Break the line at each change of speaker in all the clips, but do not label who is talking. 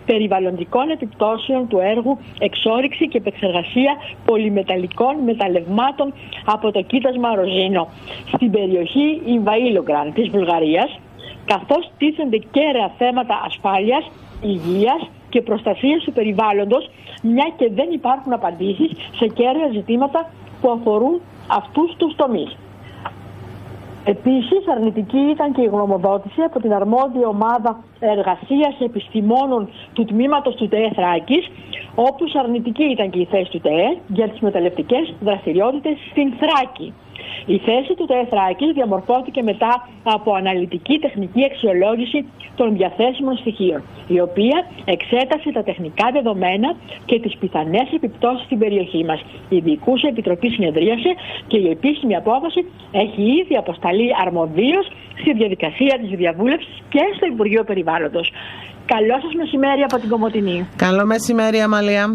περιβαλλοντικών επιπτώσεων του έργου εξόρυξη και επεξεργασία πολυμεταλλικών μεταλλευμάτων από το κοίτασμα Ροζίνο στην περιοχή Ιμβαΐλογκραν της Βουλγαρίας, καθώς τίθενται κέραια θέματα ασφάλειας, υγείας και προστασίας του περιβάλλοντος, μια και δεν υπάρχουν απαντήσεις σε κέραια ζητήματα που αφορούν αυτούς τους τομείς. Επίσης, αρνητική ήταν και η γνωμοδότηση από την αρμόδια ομάδα εργασίας επιστημόνων του τμήματος του ΤΕΕ Θράκης, όπου αρνητική ήταν και η θέση του ΤΕΕ για τις μεταλλευτικές δραστηριότητες στην Θράκη. Η θέση του ΤΕΕ Θράκης διαμορφώθηκε μετά από αναλυτική τεχνική αξιολόγηση των διαθέσιμων στοιχείων, η οποία εξέτασε τα τεχνικά δεδομένα και τις πιθανές επιπτώσεις στην περιοχή μας. Η Διοικούσα Επιτροπή συνεδρίασε και η επίσημη απόφαση έχει ήδη αποσταλεί αρμοδίως στη διαδικασία της διαβούλευσης και στο Υπουργείο Περιβάλλοντος. Καλό σας μεσημέρι από την Κομοτηνή.
Καλό μεσημέρι, Αμαλία.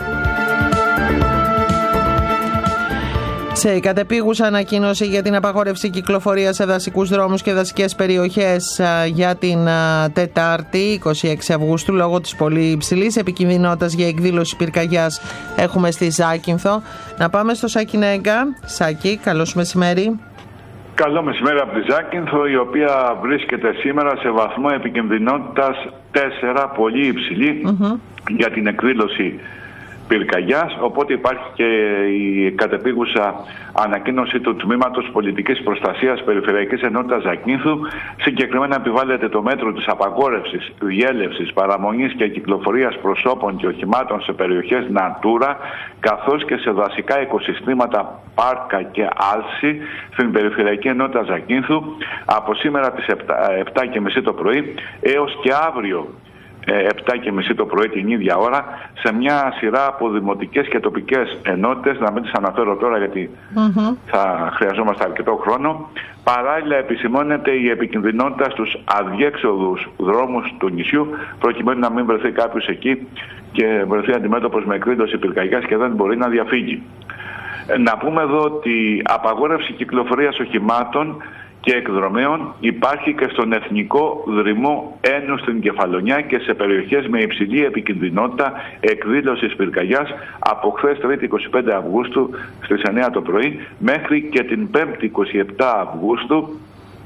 Σε κατεπίγουσα ανακοίνωση για την απαγόρευση κυκλοφορίας σε δασικούς δρόμους και δασικές περιοχές για την Τετάρτη, 26 Αυγούστου, λόγω της πολύ υψηλής επικινδυνότητας για εκδήλωση πυρκαγιάς, έχουμε στη Ζάκυνθο. Να πάμε στο Σάκη Νέγκα. Σάκη, καλώς μεσημέρι.
Καλό μεσημέρι από τη Ζάκυνθο, η οποία βρίσκεται σήμερα σε βαθμό επικινδυνότητας 4, πολύ υψηλή, για την εκδήλωση πυρκαγιάς, οπότε υπάρχει και η κατεπίγουσα ανακοίνωση του Τμήματος Πολιτικής Προστασίας Περιφερειακής Ενότητας Ζακύνθου. Συγκεκριμένα επιβάλλεται το μέτρο της απαγόρευσης, διέλευσης, παραμονής και κυκλοφορίας προσώπων και οχημάτων σε περιοχές Natura, καθώς και σε δασικά οικοσυστήματα, πάρκα και άλση στην Περιφερειακή Ενότητα Ζακύνθου από σήμερα τις 7:30 το πρωί έως και αύριο 7:30 το πρωί την ίδια ώρα, σε μια σειρά από δημοτικές και τοπικές ενότητες, να μην τις αναφέρω τώρα γιατί θα χρειαζόμαστε αρκετό χρόνο. Παράλληλα επισημώνεται η επικινδυνότητα στους αδιέξοδους δρόμους του νησιού, προκειμένου να μην βρεθεί κάποιος εκεί και βρεθεί αντιμέτωπος με εκδήλωση πυρκαγιάς και δεν μπορεί να διαφύγει. Να πούμε εδώ ότι απαγόρευση κυκλοφορίας οχημάτων και εκδρομέων υπάρχει και στον Εθνικό Δρυμό Ένου στην Κεφαλονιά και σε περιοχές με υψηλή επικινδυνότητα εκδήλωσης πυρκαγιάς από χθες Τρίτη 25 Αυγούστου στις 9 το πρωί μέχρι και την 5η 27 Αυγούστου,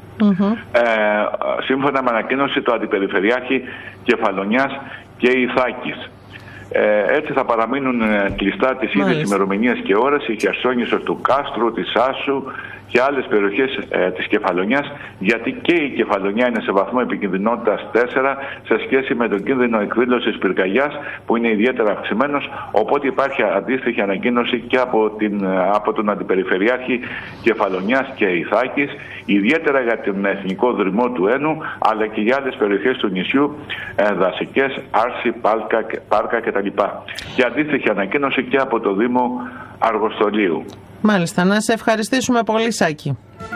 σύμφωνα με ανακοίνωση του Αντιπεριφερειάρχη Κεφαλονιάς και Ιθάκης. Έτσι θα παραμείνουν κλειστά τις ίδιες ημερομηνίες και ώρες η Χερσόνησος του Κάστρου, της Άσου και άλλες περιοχές της Κεφαλονιάς, γιατί και η Κεφαλονιά είναι σε βαθμό επικινδυνότητας 4 σε σχέση με τον κίνδυνο εκδήλωσης πυρκαγιάς που είναι ιδιαίτερα αυξημένος, οπότε υπάρχει αντίστοιχη ανακοίνωση και από τον Αντιπεριφερειάρχη Κεφαλονιάς και Ιθάκης, ιδιαίτερα για τον Εθνικό Δρυμό του Ένου, αλλά και για άλλες περιοχές του νησιού, δασικές, άρση, πάρκα κτλ. Και αντίστοιχη ανακοίνωση και από το Δήμο Αργοστολίου.
Μάλιστα, να σε ευχαριστήσουμε πολύ, Σάκη.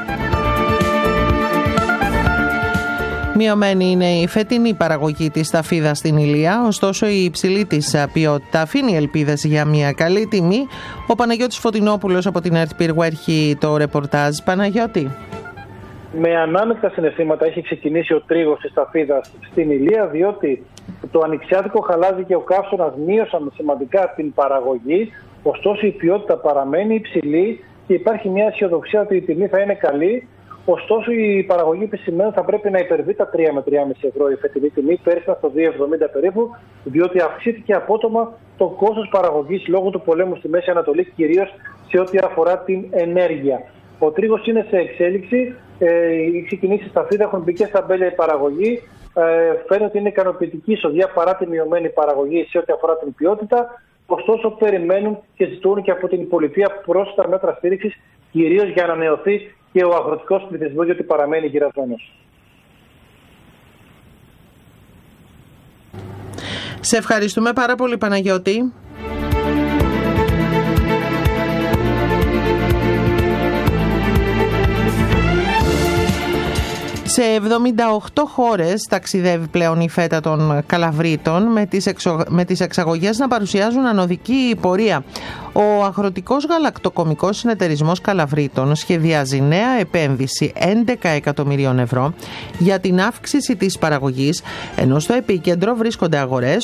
Μειωμένη είναι η φετινή παραγωγή της σταφίδας στην Ηλία, ωστόσο η υψηλή της ποιότητα αφήνει ελπίδες για μια καλή τιμή. Ο Παναγιώτης Φωτεινόπουλος από την ΕΡΤ Πύργου έχει το ρεπορτάζ. Παναγιώτη.
Με ανάμεικτα συναισθήματα έχει ξεκινήσει ο τρίγος της σταφίδας στην Ηλία, διότι το ανοιξιάτικο χαλάζι και ο καύσωνας μείωσαν σημαντικά την παραγωγή, ωστόσο η ποιότητα παραμένει υψηλή και υπάρχει μια αισιοδοξία ότι η τιμή θα είναι καλή. Ωστόσο η παραγωγή επισημαίνει θα πρέπει να υπερβεί τα 3 με 3,5 ευρώ η φετινή τιμή, πέρυσι στο 2,70 περίπου, διότι αυξήθηκε απότομα το κόστος παραγωγής λόγω του πολέμου στη Μέση Ανατολή, κυρίως σε ό,τι αφορά την ενέργεια. Ο τρίγος είναι σε εξέλιξη, οι ξεκινήσεις στα φύλλα έχουν μπει και στα μπέλια η παραγωγή. Φαίνεται ότι είναι ικανοποιητική εισοδιά παρά τη μειωμένη παραγωγή σε ό,τι αφορά την ποιότητα. Ωστόσο, περιμένουν και ζητούν και από την πολιτεία πρόσθετα μέτρα στήριξης, κυρίως για να ανανεωθεί και ο αγροτικός πληθυσμός, γιατί παραμένει γυρασμένος.
Σε ευχαριστούμε πάρα πολύ, Παναγιώτη. Σε 78 χώρες ταξιδεύει πλέον η φέτα των Καλαβρίτων, με τις εξαγωγές να παρουσιάζουν ανωδική πορεία. Ο Αγροτικός Γαλακτοκομικός Συνεταιρισμός Καλαβρίτων σχεδιάζει νέα επένδυση 11 εκατομμυρίων ευρώ για την αύξηση της παραγωγής, ενώ στο επίκεντρο βρίσκονται αγορές